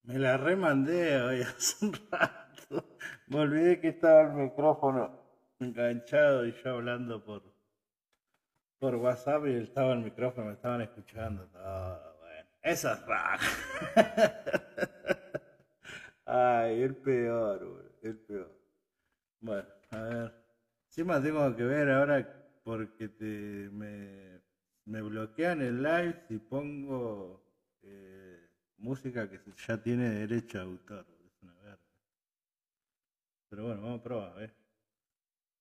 Me la remandé hoy hace un rato. Me olvidé que estaba el micrófono enganchado y yo hablando por WhatsApp y estaba el micrófono, me estaban escuchando todo. Bueno, esa es raja. Ay, el peor, boludo, el peor. Bueno, a ver. Encima tengo que ver ahora porque me bloquean el live si pongo música que ya tiene derecho a autor. Es una verga. Pero bueno, vamos a probar, ¿eh?